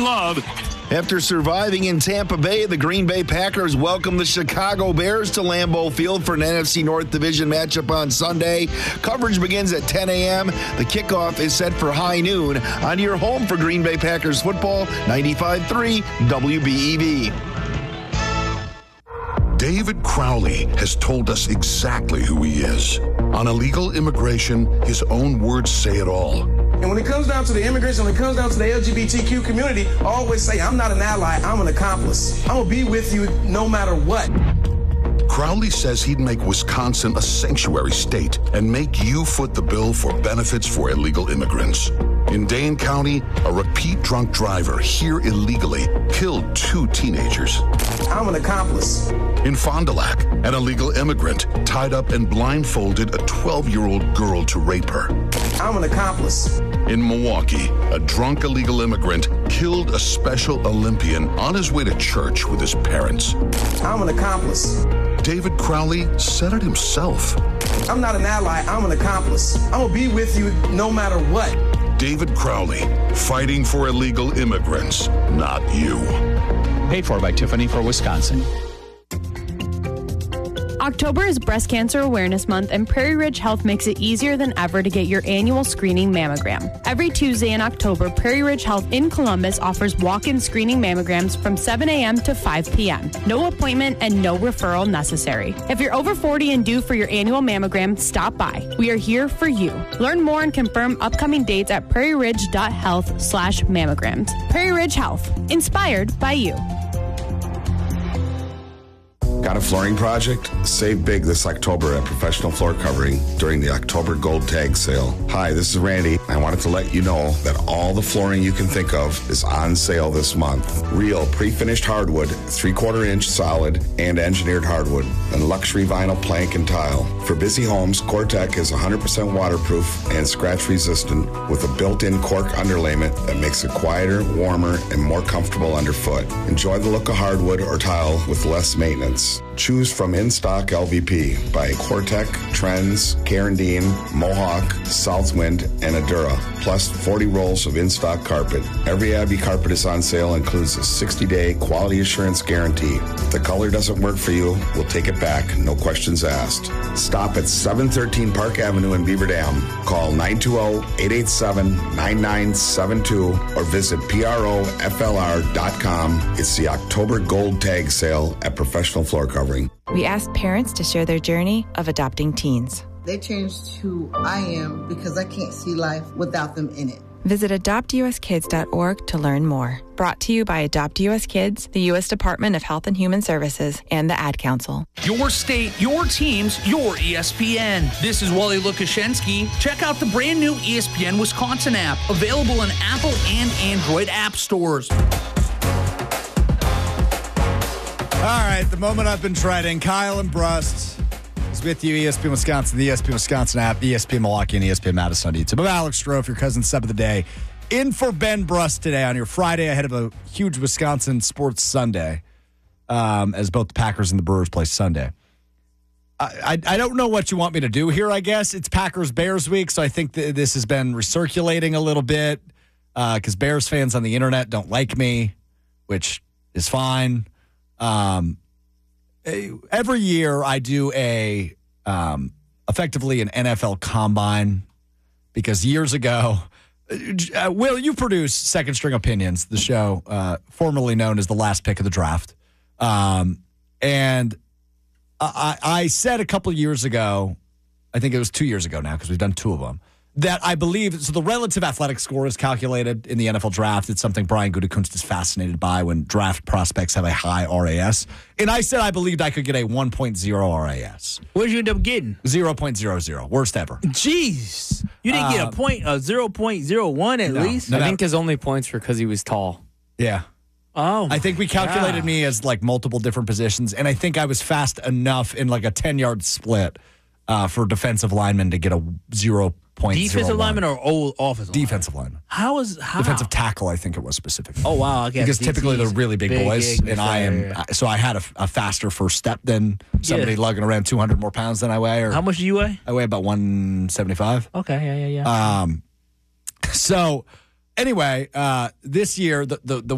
love. After surviving in Tampa Bay, the Green Bay Packers welcome the Chicago Bears to Lambeau Field for an NFC North Division matchup on Sunday. Coverage begins at 10 a.m. The kickoff is set for high noon on your home for Green Bay Packers football, 95.3 WBEV. David Crowley has told us exactly who he is. On illegal immigration, his own words say it all. And when it comes down to the immigration, when it comes down to the LGBTQ community, I always say, I'm not an ally, I'm an accomplice. I'm going to be with you no matter what. Crowley says he'd make Wisconsin a sanctuary state and make you foot the bill for benefits for illegal immigrants. In Dane County, a repeat drunk driver here illegally killed 2 teenagers. I'm an accomplice. In Fond du Lac, an illegal immigrant tied up and blindfolded a 12-year-old girl to rape her. I'm an accomplice. In Milwaukee, a drunk illegal immigrant killed a Special Olympian on his way to church with his parents. I'm an accomplice. David Crowley said it himself. I'm not an ally, I'm an accomplice. I'm going to be with you no matter what. David Crowley, fighting for illegal immigrants, not you. Paid for by Tiffany for Wisconsin. October is Breast Cancer Awareness Month, and Prairie Ridge Health makes it easier than ever to get your annual screening mammogram. Every Tuesday in October, Prairie Ridge Health in Columbus offers walk-in screening mammograms from 7 a.m. to 5 p.m. No appointment and no referral necessary. If you're over 40 and due for your annual mammogram, stop by. We are here for you. Learn more and confirm upcoming dates at prairieridge.health/mammograms. Prairie Ridge Health, inspired by you. Got a flooring project? Save big this October at Professional Floor Covering during the October Gold Tag Sale. Hi, this is Randy. I wanted to let you know that all the flooring you can think of is on sale this month. Real pre-finished hardwood, 3/4 inch solid, and engineered hardwood, and luxury vinyl plank and tile. For busy homes, CoreTech is 100% waterproof and scratch resistant with a built-in cork underlayment that makes it quieter, warmer, and more comfortable underfoot. Enjoy the look of hardwood or tile with less maintenance. Choose from in-stock LVP by CoreTech, Trends, Carandine, Mohawk, Southwind, and Adura, plus 40 rolls of in-stock carpet. Every Abbey carpet is on sale and includes a 60-day quality assurance guarantee. If the color doesn't work for you, we'll take it back, no questions asked. Stop at 713 Park Avenue in Beaver Dam. Call 920-887-9972 or visit PROFLR.com. It's the October Gold Tag Sale at Professional Floor Covering. We asked parents to share their journey of adopting teens. They changed who I am because I can't see life without them in it. Visit adoptuskids.org to learn more. Brought to you by Adopt US Kids, the U.S. Department of Health and Human Services, and the Ad Council. Your state, your teams, your ESPN. This is Wally Lukashenski. Check out the brand new ESPN Wisconsin app, available in Apple and Android app stores. All right, the moment I've been treading, Kyle and Brust is with you, ESPN Wisconsin, the ESPN Wisconsin app, ESPN Milwaukee, and ESPN Madison on YouTube. I'm Alex Strofe, your cousin sub of the day, in for Ben Brust today on your Friday ahead of a huge Wisconsin sports Sunday, as both the Packers and the Brewers play Sunday. I don't know what you want me to do here, I guess. It's Packers-Bears week, so I think this has been recirculating a little bit because Bears fans on the internet don't like me, which is fine. Every year I do effectively an NFL combine because years ago, Will, you produce Second String Opinions, the show formerly known as The Last Pick of the Draft. And I said a couple years ago, I think it was 2 years ago now because we've done 2 of them, that I believe, so the relative athletic score is calculated in the NFL draft. It's something Brian Gutekunst is fascinated by when draft prospects have a high RAS. And I said I believed I could get a 1.0 RAS. What did you end up getting? 0.00. Worst ever. Jeez. You didn't get a 0.01 at least? I think his only points were because he was tall. Yeah. Oh, I think we calculated me as like multiple different positions, and I think I was fast enough in like a 10-yard split for defensive linemen to get a 0.01. Defensive lineman or old offensive lineman? Defensive lineman. How? Defensive tackle, I think it was specifically. Oh, wow. I guess because typically they're really big boys, and I am. So I had a faster first step than somebody lugging around 200 more pounds than I weigh. Or how much do you weigh? I weigh about 175. Okay, yeah. So anyway, this year the